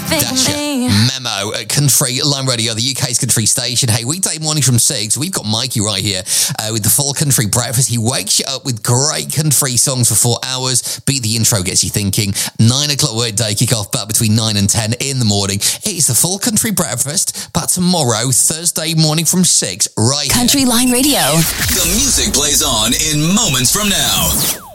Memo at Country Line Radio, the UK's country station. Hey, weekday mornings from 6, we've got Mikey right here with the full country breakfast. He wakes you up with great country songs for 4 hours. Beat the intro gets you thinking. 9 o'clock workday kick off back between 9 and 10 in the morning. It's the full country breakfast, but tomorrow, Thursday morning from 6, right Country Line Radio. The music plays on in moments from now.